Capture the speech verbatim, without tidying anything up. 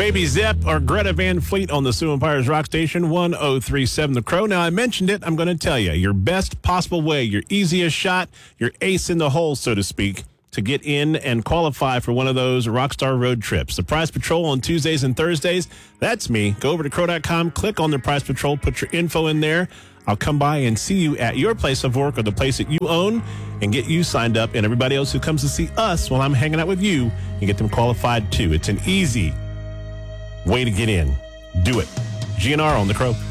Baby Zep or Greta Van Fleet on the Sioux Empires Rock Station, one oh three point seven The Crow. Now, I mentioned it. I'm going to tell you, your best possible way, your easiest shot, your ace in the hole, so to speak, to get in and qualify for one of those Rockstar road trips. The Prize Patrol on Tuesdays and Thursdays. That's me. Go over to crow dot com, click on the Prize Patrol, put your info in there. I'll come by and see you at your place of work or the place that you own and get you signed up, and everybody else who comes to see us while I'm hanging out with you, and get them qualified too. It's an easy way to get in. Do it. G N R on The Crow.